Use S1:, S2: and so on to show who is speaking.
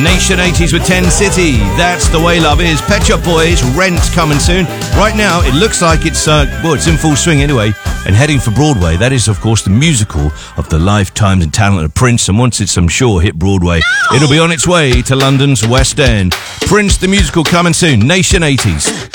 S1: Nation 80s with 10 City. That's the way love is. Pet Shop Boys, Rent's coming soon. Right now, it looks like it's in full swing anyway, and heading for Broadway. That is, of course, the musical of the lifetime and talent of Prince, and once it's, I'm sure, hit Broadway, it'll be on its way to London's West End. Prince, the musical, coming soon. Nation 80s.